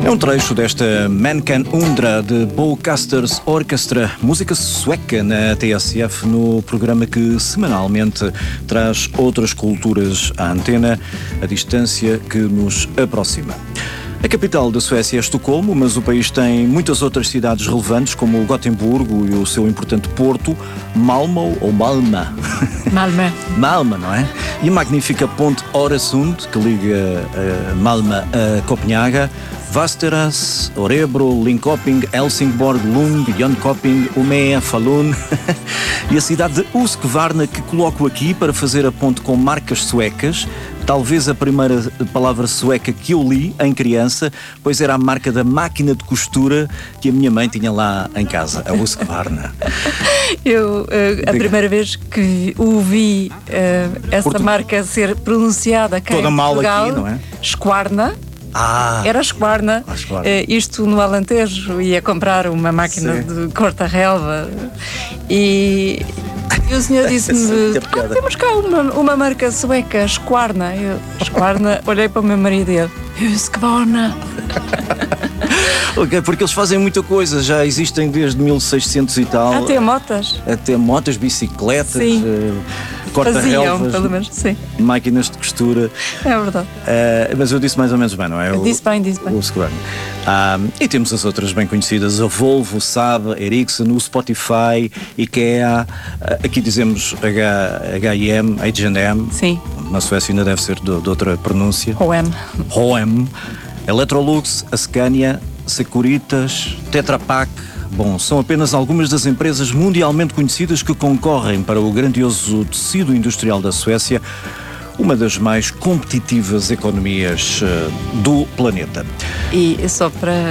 É um trecho desta Man Can Undra de Bowcasters Orchestra, música sueca na TSF, no programa que semanalmente traz outras culturas à antena, a distância que nos aproxima. A capital da Suécia é Estocolmo, mas o país tem muitas outras cidades relevantes, como Gotemburgo e o seu importante porto, Malmö ou Malmö. Malmö, não é? E a magnífica ponte Öresund, que liga Malmö a Copenhaga, Västerås, Örebro, Linköping, Helsingborg, Lund, Jönköping, Umeå, Falun e a cidade de Husqvarna, que coloco aqui para fazer a ponte com marcas suecas. Talvez a primeira palavra sueca que eu li em criança, pois era a marca da máquina de costura que a minha mãe tinha lá em casa, a Husqvarna. A primeira vez que ouvi essa marca ser pronunciada cá toda em mal Portugal, aqui, não é? Skvarna. Era Skvarna. Isto no Alentejo, ia comprar uma máquina de corta-relva e o senhor disse-me: temos cá uma marca sueca, Skvarna. Skvarna, olhei para o meu marido e ele: Husqvarna. Porque eles fazem muita coisa, já existem desde 1600 e tal. Até motas, bicicletas, corta-relvas, pelo menos, sim. Máquinas de costura. É verdade. Mas eu disse mais ou menos bem, não é? Disse bem. O Husqvarna. E temos as outras bem conhecidas, a Volvo, Saab, Ericsson, o Spotify, IKEA, aqui dizemos H&M, H&M. Sim. Na Suécia ainda deve ser de outra pronúncia. H&M. Electrolux, a Scania, Securitas, Tetra Pak. Bom, são apenas algumas das empresas mundialmente conhecidas que concorrem para o grandioso tecido industrial da Suécia, uma das mais competitivas economias do planeta. E só para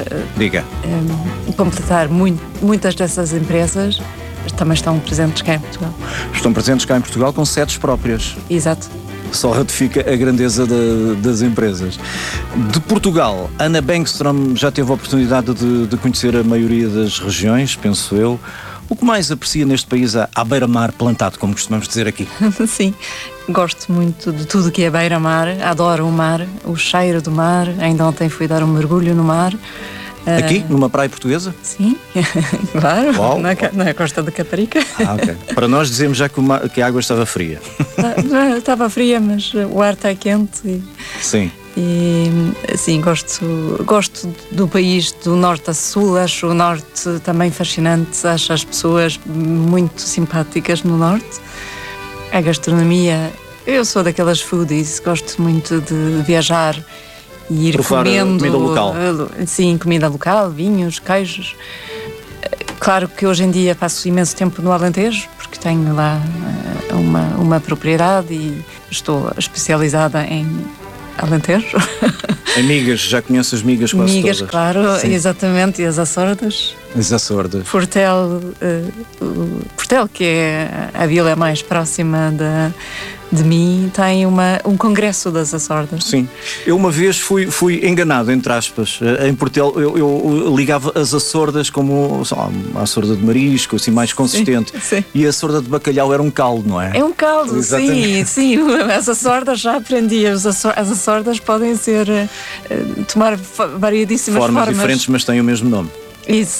completar, muitas dessas empresas também estão presentes cá em Portugal. Estão presentes cá em Portugal com sedes próprias. Exato. Só ratifica a grandeza das empresas. De Portugal, Ana Bengström já teve a oportunidade de conhecer a maioria das regiões, penso eu. O que mais aprecia neste país à beira-mar plantado, como costumamos dizer aqui? Sim, gosto muito de tudo que é beira-mar, adoro o mar, o cheiro do mar. Ainda ontem fui dar um mergulho no mar. Aqui, numa praia portuguesa? Sim, claro, na costa de Caparica. Ok. Para nós dizemos já que a água estava fria. Estava fria, mas o ar está quente. Sim. E sim, gosto do país do norte a sul, acho o norte também fascinante, acho as pessoas muito simpáticas no norte. A gastronomia, eu sou daquelas foodies, gosto muito de viajar e ir provar comendo comida local. Sim, comida local, vinhos, queijos. Claro que hoje em dia passo imenso tempo no Alentejo, porque tenho lá uma propriedade e estou especializada em Alentejo. Em migas, já conheces as migas quase migas, todas? Claro, sim. Exatamente, e as açordas. As açordas. Portel, que é a vila mais próxima de mim, tem um congresso das açordas. Sim. Eu uma vez fui enganado, entre aspas. Em Portel eu ligava as açordas como uma açorda de marisco, assim mais consistente. Sim. E a açorda de bacalhau era um caldo, não é? É um caldo, exatamente. Sim. As açordas já aprendi. As açordas podem tomar variedíssimas formas. Diferentes, mas têm o mesmo nome. Isso.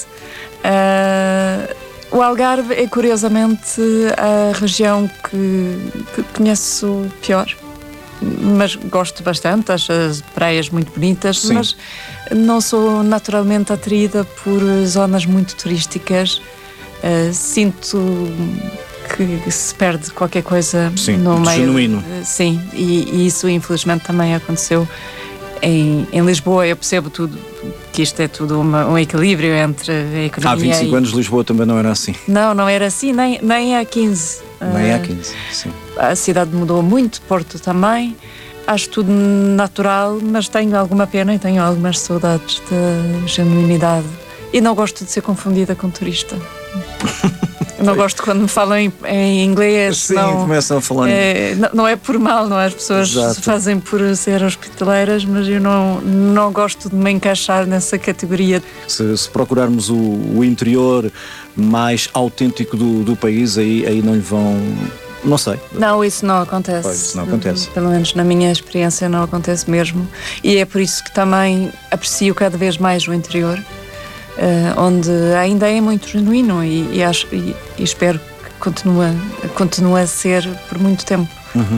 O Algarve é curiosamente a região que conheço pior, mas gosto bastante, acho as praias muito bonitas. Sim. Mas não sou naturalmente atraída por zonas muito turísticas. Sinto que se perde qualquer coisa no meio. Genuíno. Sim, e isso infelizmente também aconteceu em Lisboa. Eu percebo tudo, que isto é tudo um equilíbrio entre a economia. Há 25 anos Lisboa também não era assim. Não era assim, nem há 15. Nem há 15, sim. A cidade mudou muito, Porto também. Acho tudo natural, mas tenho alguma pena e tenho algumas saudades da genuinidade. E não gosto de ser confundida com turista. Não gosto quando me falam em inglês. Sim, começam a falar. Não é por mal, não é? As pessoas fazem por ser hospitaleiras, mas eu não gosto de me encaixar nessa categoria. Se procurarmos o interior mais autêntico do país, aí não lhe vão Não sei. Não, isso não acontece. Pois, isso não acontece. Pelo menos na minha experiência não acontece mesmo. E é por isso que também aprecio cada vez mais o interior, onde ainda é muito genuíno e espero que continue a ser por muito tempo.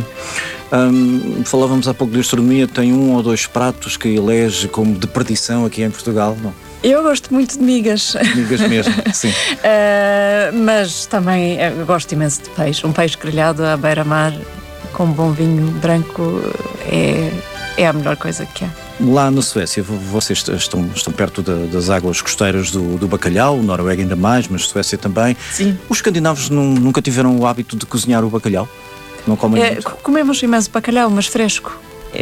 Falávamos há pouco de gastronomia. Tem 1 ou 2 pratos que elege como de perdição aqui em Portugal, não? Eu gosto muito de migas. Migas mesmo, sim. Mas também gosto imenso de peixe. Um peixe grelhado à beira-mar com um bom vinho branco é a melhor coisa que há. Lá na Suécia, vocês estão perto das águas costeiras do bacalhau, Noruega ainda mais, mas Suécia também. Sim. Os escandinavos nunca tiveram o hábito de cozinhar o bacalhau? Não comem muito? Comemos imenso bacalhau, mas fresco.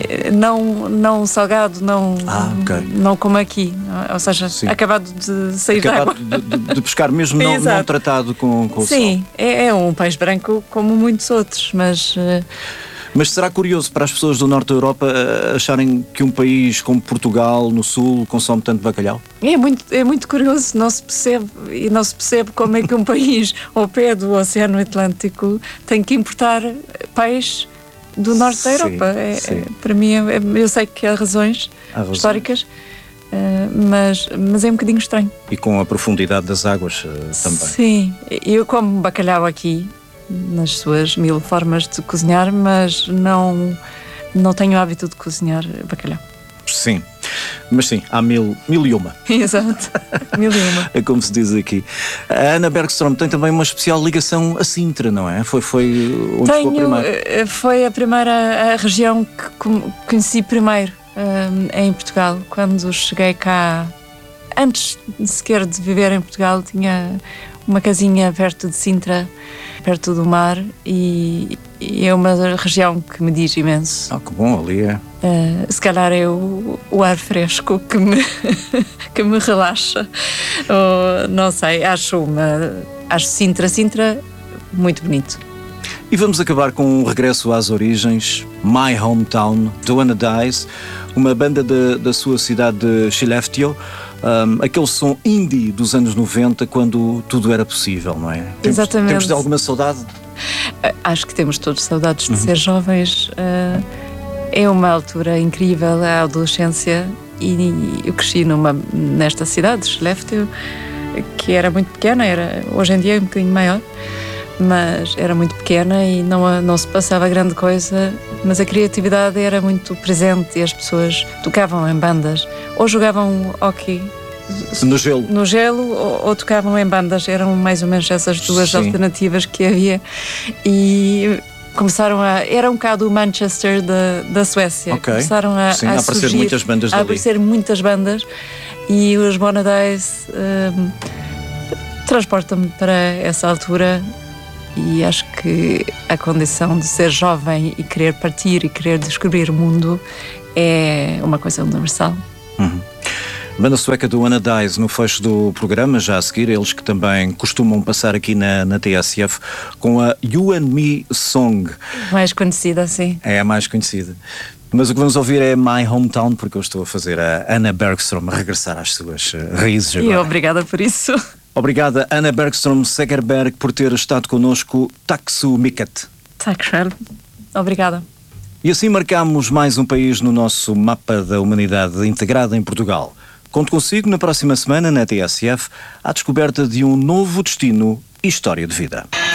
Não salgado, não como aqui. Ou seja, sim, acabado de sair da água. De pescar mesmo, não tratado com o sal. Sim, é um peixe branco como muitos outros, mas... Mas será curioso para as pessoas do norte da Europa acharem que um país como Portugal, no sul, consome tanto bacalhau? É muito curioso, não se percebe como é que um país ao pé do Oceano Atlântico tem que importar peixe do norte da Europa. Para mim, eu sei que há razões históricas, mas é um bocadinho estranho. E com a profundidade das águas também. Sim, eu como bacalhau aqui, nas suas 1000 formas de cozinhar, mas não tenho o hábito de cozinhar bacalhau. Sim, mas sim, há mil e uma. Exato, 1001. É como se diz aqui. A Anna Bergström tem também uma especial ligação a Sintra, não é? Foi onde ficou primeiro? Foi a primeira região que conheci primeiro em Portugal. Quando cheguei cá, antes sequer de viver em Portugal, tinha uma casinha perto de Sintra, perto do mar, e é uma região que me diz imenso. Que bom, ali é. Se calhar é o ar fresco que me relaxa. Não sei, acho Sintra muito bonito. E vamos acabar com um regresso às origens. My Hometown, do Anna Dies, uma banda da sua cidade de Skellefteå. Aquele som indie dos anos 90, quando tudo era possível, não é? Exatamente. Temos de alguma saudade? Acho que temos todos saudades de ser jovens. É uma altura incrível, a adolescência, e eu cresci nesta cidade, Skellefteå, que era muito pequena, hoje em dia é um bocadinho maior, mas era muito pequena e não se passava grande coisa, mas a criatividade era muito presente e as pessoas tocavam em bandas ou jogavam hóquei no gelo ou tocavam em bandas. Eram mais ou menos essas duas alternativas que havia, e começaram era um bocado o Manchester da Suécia. Começaram a aparecer muitas bandas dali. Aparecer muitas bandas, e os Anna Dies transportam-me para essa altura. E acho que a condição de ser jovem e querer partir e querer descobrir o mundo é uma coisa universal. Banda sueca do Anna Dies no fecho do programa, já a seguir, eles que também costumam passar aqui na TSF com a You and Me Song. Mais conhecida, sim. É a mais conhecida. Mas o que vamos ouvir é My Hometown, porque eu estou a fazer a Anna Bergström regressar às suas raízes agora. E obrigada por isso. Obrigada, Anna Bergström Segerberg, por ter estado connosco. Tack så mycket. Tack själv. Obrigada. E assim marcamos mais um país no nosso mapa da humanidade integrada em Portugal. Conto consigo na próxima semana na TSF, à descoberta de um novo destino e história de vida.